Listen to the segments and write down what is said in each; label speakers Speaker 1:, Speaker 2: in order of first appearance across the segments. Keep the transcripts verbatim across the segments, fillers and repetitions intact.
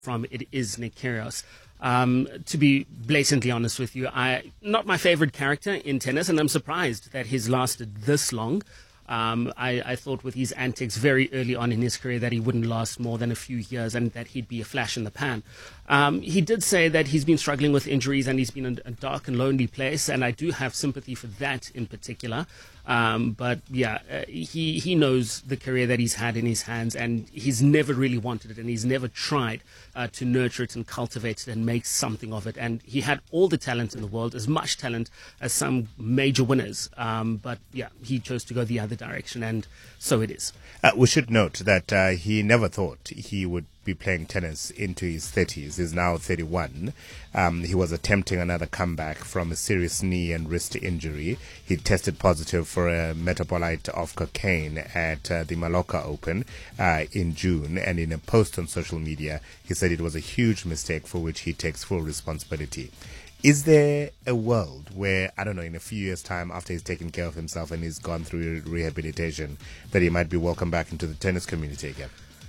Speaker 1: from, it is Nick Kyrgios. Um, to be blatantly honest with you, I not my favorite character in tennis, and I'm surprised that he's lasted this long. Um, I, I thought with his antics very early on in his career that he wouldn't last more than a few years and that he'd be a flash in the pan. Um, he did say that he's been struggling with injuries and he's been in a dark and lonely place, and I do have sympathy for that in particular. Um, but yeah, uh, he, he knows the career that he's had in his hands, and he's never really wanted it, and he's never tried uh, to nurture it and cultivate it and make something of it. And he had all the talent in the world, as much talent as some major winners. Um, but yeah, he chose to go the other direction, and so it is.
Speaker 2: Uh, we should note that uh, he never thought he would be playing tennis into his thirties. He's now thirty-one. Um, he was attempting another comeback from a serious knee and wrist injury. He tested positive for a metabolite of cocaine at uh, the Mallorca Open uh, in June, and in a post on social media, he said it was a huge mistake for which he takes full responsibility. Is there a world where, I don't know, in a few years' time, after he's taken care of himself and he's gone through rehabilitation, that he might be welcomed back into the tennis community again?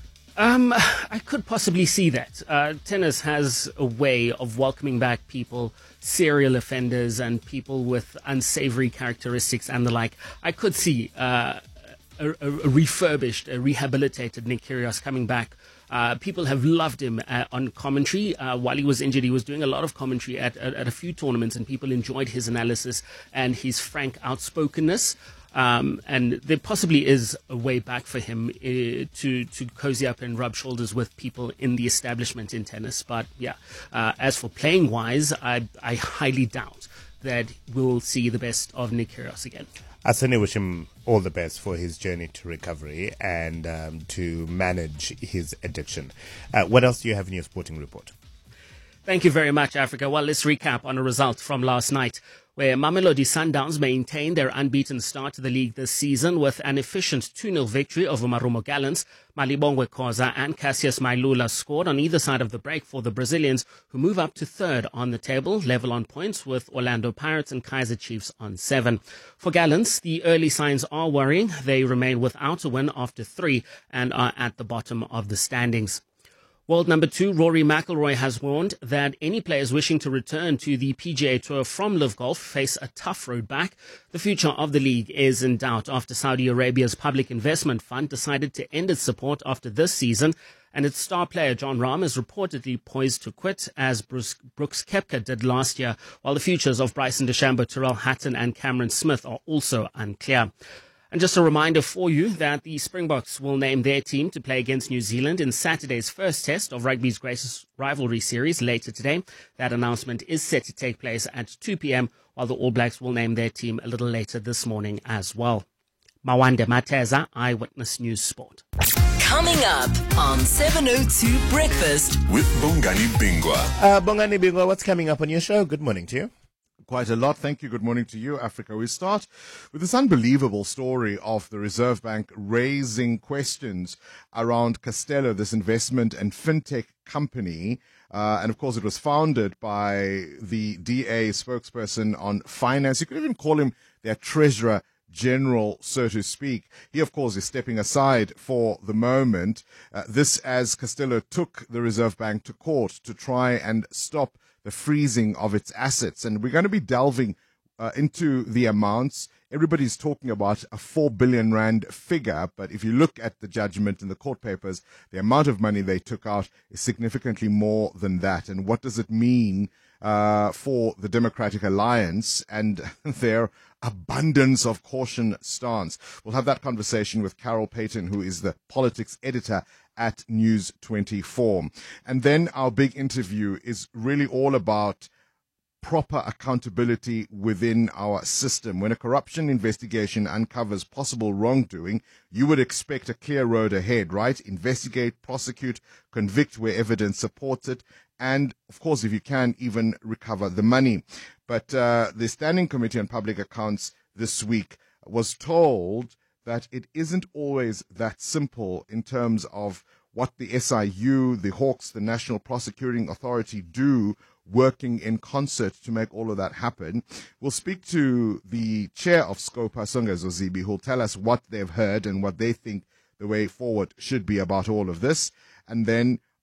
Speaker 1: Um, I could possibly see that. Uh, tennis has a way of welcoming back people, serial offenders, and people with unsavory characteristics and the like. I could see uh, a, a, a refurbished, a rehabilitated Nick Kyrgios coming back. Uh, people have loved him uh, on commentary. Uh, while he was injured, he was doing a lot of commentary at, at, at a few tournaments, and people enjoyed his analysis and his frank outspokenness. Um, and there possibly is a way back for him uh, to to cozy up and rub shoulders with people in the establishment in tennis. But yeah, uh, as for playing wise, I, I highly doubt that we'll see the best of Nick Kyrgios again.
Speaker 2: I certainly wish him all the best for his journey to recovery and um, to manage his addiction. Uh, what else do you have in your sporting report?
Speaker 1: Thank you very much, Africa. Well, let's recap on a result from last night, where Mamelodi Sundowns maintained their unbeaten start to the league this season with an efficient two nil victory over Marumo Gallants. Malibongwe Khoza and Cassius Mailula scored on either side of the break for the Brazilians, who move up to third on the table, level on points with Orlando Pirates and Kaizer Chiefs on seven. For Gallants, the early signs are worrying. They remain without a win after three and are at the bottom of the standings. World number two, Rory McIlroy, has warned that any players wishing to return to the P G A Tour from Live Golf face a tough road back. The future of the league is in doubt after Saudi Arabia's Public Investment Fund decided to end its support after this season, and its star player Jon Rahm is reportedly poised to quit, as Bruce, Brooks Koepka did last year, while the futures of Bryson DeChambeau, Tyrrell Hatton and Cameron Smith are also unclear. And just a reminder for you that the Springboks will name their team to play against New Zealand in Saturday's first test of rugby's greatest rivalry series later today. That announcement is set to take place at two p.m, while the All Blacks will name their team a little later this morning as well. Mawande Mateza, Eyewitness News Sport.
Speaker 3: Coming up on seven oh two Breakfast
Speaker 4: with Bongani Bingwa.
Speaker 2: Uh, Bongani Bingwa, what's coming up on your show? Good morning to you.
Speaker 5: Quite a lot. Thank you. Good morning to you, Africa. We start with this unbelievable story of the Reserve Bank raising questions around Castello, this investment and fintech company. Uh, and of course, it was founded by the D A spokesperson on finance. You could even call him their treasurer general, so to speak. He, of course, is stepping aside for the moment. Uh, this as Castello took the Reserve Bank to court to try and stop the freezing of its assets. And we're going to be delving uh, into the amounts. Everybody's talking about a four billion rand figure, but if you look at the judgment in the court papers, the amount of money they took out is significantly more than that. And what does it mean uh, for the Democratic Alliance and their abundance of caution stance? We'll have that conversation with Carol Payton, who is the politics editor at News twenty-four. And then our big interview is really all about proper accountability within our system. When a corruption investigation uncovers possible wrongdoing, you would expect a clear road ahead, right? Investigate, prosecute, convict where evidence supports it, and, of course, if you can, even recover the money. But uh, the Standing Committee on Public Accounts this week was told that it isn't always that simple in terms of what the S I U, the Hawks, the National Prosecuting Authority do working in concert to make all of that happen. We'll speak to the chair of SCOPA, Songa Zozibi, who'll tell us what they've heard and what they think the way forward should be about all of this. And then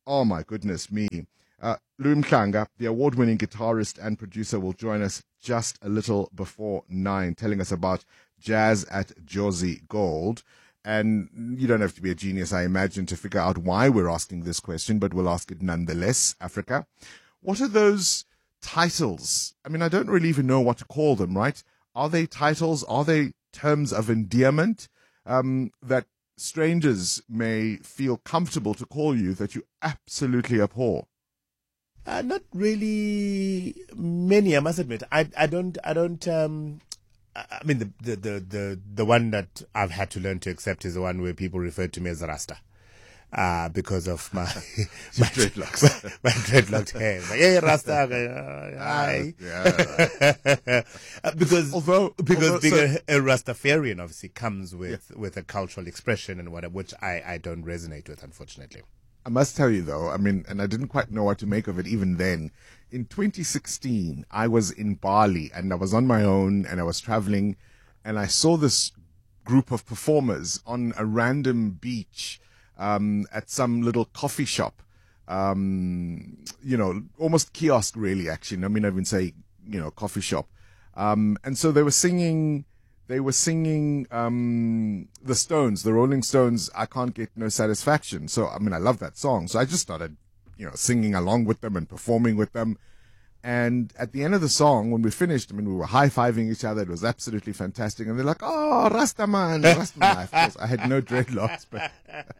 Speaker 5: Oh my goodness me. Uh, Lum Klanga, the award-winning guitarist and producer, will join us just a little before nine, telling us about Jazz at Jozi Gold. And you don't have to be a genius, I imagine, to figure out why we're asking this question, but we'll ask it nonetheless, Africa. What are those titles? I mean, I don't really even know what to call them, right? Are they titles? Are they terms of endearment um, that strangers may feel comfortable to call you that you absolutely abhor?
Speaker 2: Uh, not really many, I must admit. I I don't I don't um I mean the, the the the the one that I've had to learn to accept is the one where people refer to me as Rasta. Uh, because of my my
Speaker 5: dreadlocks,
Speaker 2: my, my dreadlocked hair. Like, hey, Rasta, uh, hi.
Speaker 5: Yeah.
Speaker 2: uh, because
Speaker 5: although
Speaker 2: because
Speaker 5: although,
Speaker 2: being
Speaker 5: so,
Speaker 2: a, a Rastafarian obviously comes with yeah. with a cultural expression and whatever, which I I don't resonate with, unfortunately.
Speaker 5: I must tell you though, I mean, and I didn't quite know what to make of it even then. In twenty sixteen, I was in Bali and I was on my own and I was traveling, and I saw this group of performers on a random beach. Um, at some little coffee shop, um, you know, almost kiosk really, actually. I mean, I even say, you know, coffee shop. Um, and so they were singing, they were singing, um, the Stones, the Rolling Stones, I Can't Get No Satisfaction. So, I mean, I love that song. So I just started, you know, singing along with them and performing with them. And at the end of the song, when we finished, I mean, we were high-fiving each other. It was absolutely fantastic. And they're like, oh, Rastaman, Rastaman. Of course, I had no dreadlocks, but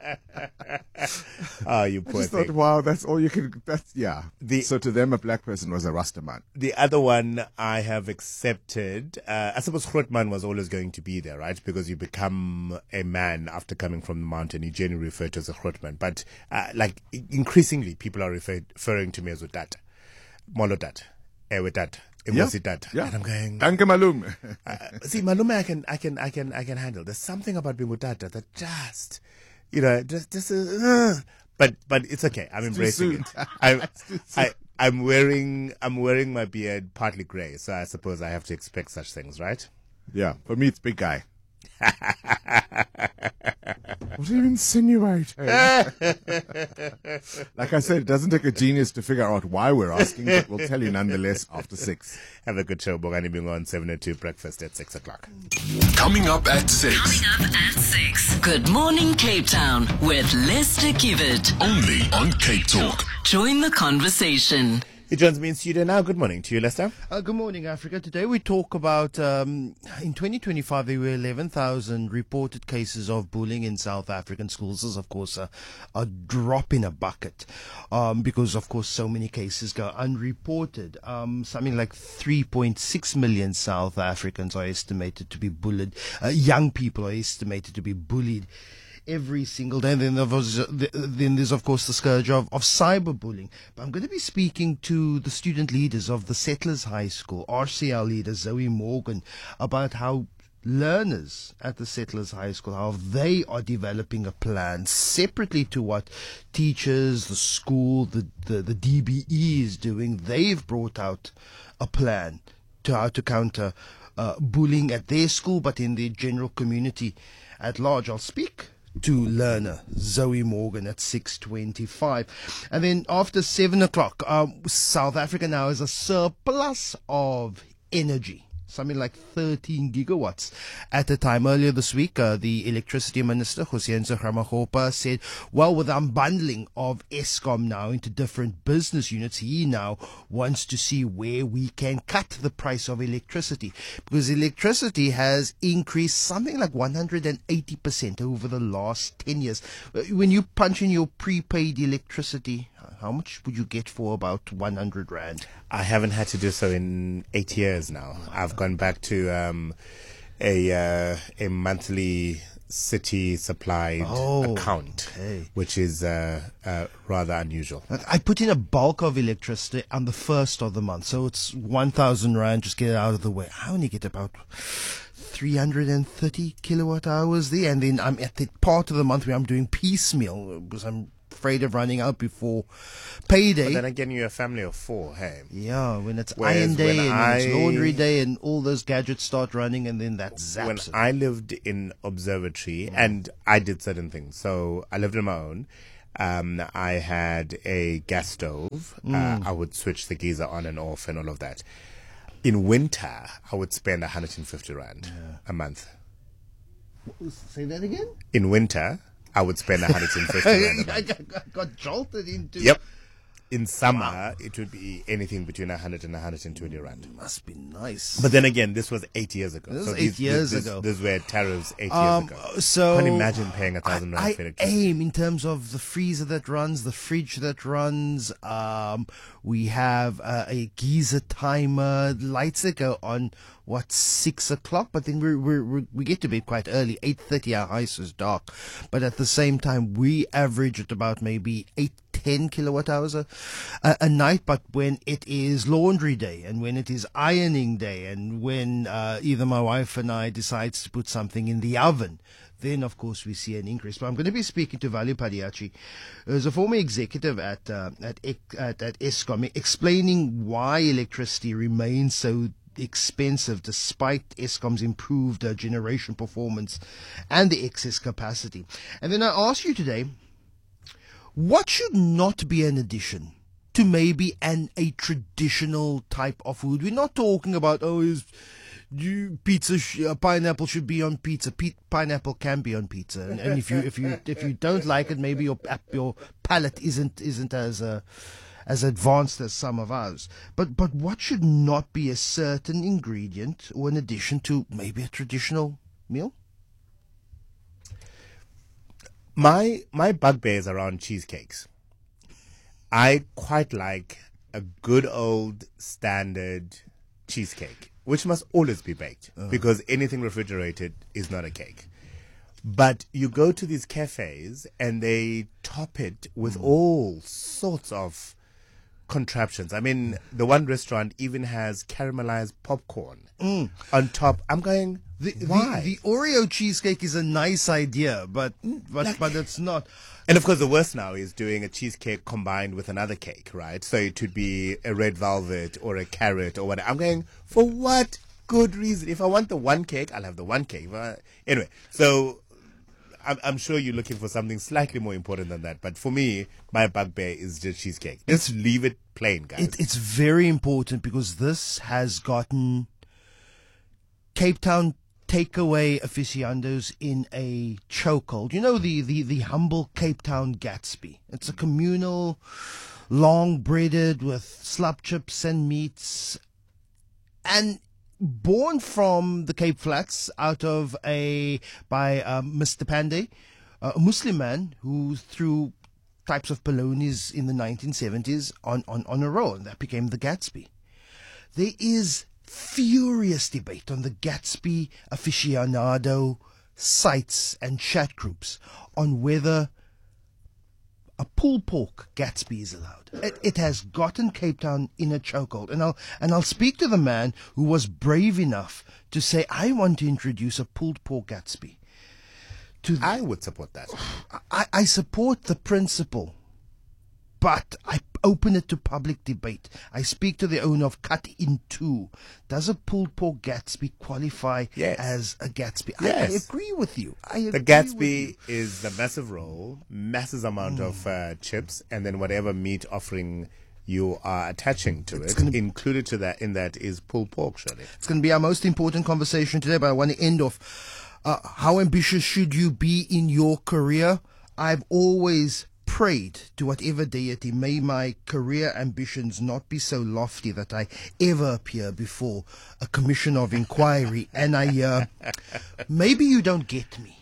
Speaker 2: oh, you
Speaker 5: I
Speaker 2: poor
Speaker 5: just
Speaker 2: thing.
Speaker 5: thought, wow, that's all you could, that's, yeah.
Speaker 2: The,
Speaker 5: so to them, a black person was a Rastaman.
Speaker 2: The other one I have accepted, uh, I suppose Grootman was always going to be there, right? Because you become a man after coming from the mountain. You generally refer to as a Grootman. But, uh, like, increasingly, people are refer- referring to me as Utat. Molo Tat, Ewe Tat, Emosi Tat.
Speaker 5: Yeah.
Speaker 2: And I'm going,
Speaker 5: Danke Malum.
Speaker 2: uh, see, Malume I can, I can, I can, I can handle. There's something about being Utata that just, you know, just, just, uh, but, but it's okay. I'm embracing it. I, I, I'm wearing, I'm wearing my beard partly grey, so I suppose I have to expect such things, right?
Speaker 5: Yeah, for me it's big guy. What do you insinuate? Like I said, it doesn't take a genius to figure out why we're asking, but we'll tell you nonetheless after six.
Speaker 2: Have a good show, Bongani Bingo on seven oh two breakfast at six o'clock.
Speaker 4: Coming up at six.
Speaker 3: Coming up at six. Good morning, Cape Town with Lester Kivet.
Speaker 4: Only on Cape Talk.
Speaker 3: Join the conversation.
Speaker 2: He joins me in studio now. Good morning to you, Lester.
Speaker 6: Uh, good morning, Africa. Today we talk about, um, in twenty twenty-five, there were eleven thousand reported cases of bullying in South African schools. This is, of course, a, a drop in a bucket um, because, of course, so many cases go unreported. Um, something like three point six million South Africans are estimated to be bullied. Uh, young people are estimated to be bullied every single day. And then, there's, then there's, of course, the scourge of, of cyberbullying. But I'm going to be speaking to the student leaders of the Settlers High School, R C L leader Zoe Morgan, about how learners at the Settlers High School, how they are developing a plan separately to what teachers, the school, the, the, the D B E is doing. They've brought out a plan to how to counter uh, bullying at their school, but in the general community at large. I'll speak to learner Zoe Morgan at six twenty-five. And then after seven o'clock, um, South Africa now has a surplus of energy. Something like thirteen gigawatts at a time. Earlier this week, uh, the electricity minister, Hosienzo Ramagopa, said, well, with the unbundling of Eskom now into different business units, he now wants to see where we can cut the price of electricity, because electricity has increased something like one hundred eighty percent over the last ten years. When you punch in your prepaid electricity, how much would you get for about one hundred rand?
Speaker 2: I haven't had to do so in eight years now. I've gone back to um, a uh, a monthly city supplied
Speaker 6: Oh,
Speaker 2: account,
Speaker 6: okay.
Speaker 2: which is uh, uh, rather unusual.
Speaker 6: I put in a bulk of electricity on the first of the month, so it's one thousand rand, just get it out of the way. I only get about three hundred thirty kilowatt hours there, and then I'm at the part of the month where I'm doing piecemeal because I'm afraid of running out before payday.
Speaker 2: But then again, you're a family of four, hey?
Speaker 6: Yeah, when it's
Speaker 2: Whereas
Speaker 6: iron day
Speaker 2: when
Speaker 6: and
Speaker 2: I-
Speaker 6: when it's laundry day and all those gadgets start running, and then that zaps
Speaker 2: When
Speaker 6: it.
Speaker 2: I lived in Observatory, and I did certain things. So I lived on my own. Um, I had a gas stove.
Speaker 6: Mm.
Speaker 2: Uh, I would switch the geyser on and off and all of that. In winter, I would spend one hundred fifty rand yeah. a month.
Speaker 6: Say that again?
Speaker 2: In winter, I would spend one hundred fifty rand a month.
Speaker 6: I got, got jolted into...
Speaker 2: Yep. In summer, wow. it would be anything between one hundred and one hundred twenty rand.
Speaker 6: Must be nice.
Speaker 2: But then again, this was eight years ago.
Speaker 6: This
Speaker 2: so
Speaker 6: was eight
Speaker 2: these,
Speaker 6: years
Speaker 2: this,
Speaker 6: ago.
Speaker 2: These were tariffs eight
Speaker 6: um,
Speaker 2: years ago.
Speaker 6: So
Speaker 2: I can't imagine paying a thousand rand for
Speaker 6: I
Speaker 2: electricity.
Speaker 6: aim in terms of the freezer that runs, the fridge that runs. Um, we have uh, a geyser timer, lights that go on. What, six o'clock? But then we we we get to bed quite early. Eight thirty, our house is dark. But at the same time, we average at about maybe eight, ten kilowatt hours a, a, a night. But when it is laundry day, and when it is ironing day, and when uh, either my wife and I decides to put something in the oven, then of course we see an increase. But I'm going to be speaking to Value Padiachi, who's a former executive at uh, at at, at Eskom, explaining why electricity remains so expensive despite Eskom's improved uh, generation performance and the excess capacity. And then I ask you today, what should not be an addition to maybe an a traditional type of food? We're not talking about, oh, is you, pizza, sh- uh, pineapple should be on pizza. Pe- pineapple can be on pizza, and, and if you if you if you don't like it, maybe your your palate isn't isn't as uh, as advanced as some of ours. But but what should not be a certain ingredient or an addition to maybe a traditional meal?
Speaker 2: My my bugbear is around cheesecakes. I quite like a good old standard cheesecake, which must always be baked, uh. because anything refrigerated is not a cake. But you go to these cafes and they top it with mm. all sorts of contraptions. I mean, the one restaurant even has caramelized popcorn mm. on top. I'm going,
Speaker 6: the,
Speaker 2: why?
Speaker 6: The, the Oreo cheesecake is a nice idea, but but
Speaker 2: like,
Speaker 6: but it's not.
Speaker 2: And of course, the worst now is doing a cheesecake combined with another cake, right? So it would be a red velvet or a carrot or whatever. I'm going, for what good reason? If I want the one cake, I'll have the one cake. Anyway, so I'm, I'm sure you're looking for something slightly more important than that. But for me, my bugbear is just cheesecake. Let's leave it plain, guys.
Speaker 6: It, it's very important because this has gotten Cape Town takeaway aficionados in a chokehold. You know, the, the, the humble Cape Town Gatsby. It's a communal, long breaded with slab chips and meats. And born from the Cape Flats out of a, by um, Mister Pandey, uh, a Muslim man who threw types of polonies in the nineteen seventies on, on, on a roll, and that became the Gatsby. There is furious debate on the Gatsby aficionado sites and chat groups on whether a pulled pork Gatsby is allowed. It, it has gotten Cape Town in a chokehold. And I'll, and I'll speak to the man who was brave enough to say, I want to introduce a pulled pork Gatsby. To the,
Speaker 2: I would support that.
Speaker 6: I, I support the principle, but I open it to public debate. I speak to the owner of Cut In Two. Does a pulled pork Gatsby qualify
Speaker 2: yes.
Speaker 6: as a Gatsby?
Speaker 2: Yes.
Speaker 6: I, I agree with you. I agree
Speaker 2: the Gatsby is the massive roll, massive amount mm. of uh, chips, and then whatever meat offering you are attaching to it's it. Included to that in that is pulled pork, surely.
Speaker 6: It's going to be our most important conversation today, but I want to end off. Uh, how ambitious should you be in your career? I've always prayed to whatever deity, may my career ambitions not be so lofty that I ever appear before a commission of inquiry. And I, uh, maybe you don't get me.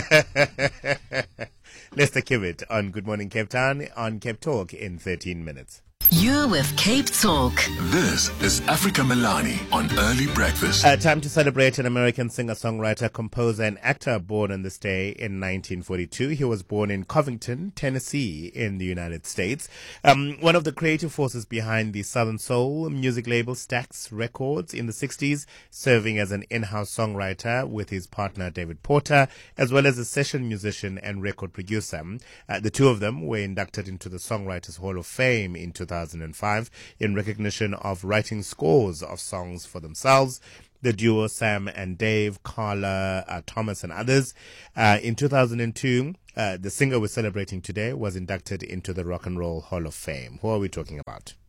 Speaker 2: Lester Kivitt on Good Morning Cape Town on Cape Talk in thirteen minutes.
Speaker 3: You're with Cape Talk.
Speaker 4: This is Africa Milani on Early Breakfast.
Speaker 2: Uh, time to celebrate an American singer-songwriter, composer, and actor born on this day in nineteen forty-two. He was born in Covington, Tennessee, in the United States. Um, one of the creative forces behind the Southern Soul music label Stax Records in the sixties, serving as an in-house songwriter with his partner David Porter, as well as a session musician and record producer. Uh, the two of them were inducted into the Songwriters Hall of Fame in two thousand five in recognition of writing scores of songs for themselves. the duo Sam and Dave, Carla, uh, Thomas, and others. Uh, in two thousand two, uh, the singer we're celebrating today was inducted into the Rock and Roll Hall of Fame. Who are we talking about?